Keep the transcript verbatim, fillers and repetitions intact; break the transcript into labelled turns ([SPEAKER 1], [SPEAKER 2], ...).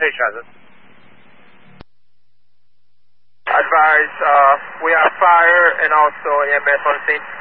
[SPEAKER 1] Hey, transit.
[SPEAKER 2] Advise, uh, we have fire and also E M S on scene.